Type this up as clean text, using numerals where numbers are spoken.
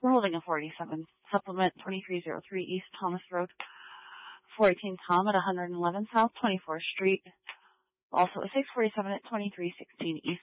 We're holding a 47 supplement 2303 East Thomas Road, 418 Tom at 111 South 24th Street. Also a 647 at 2316 East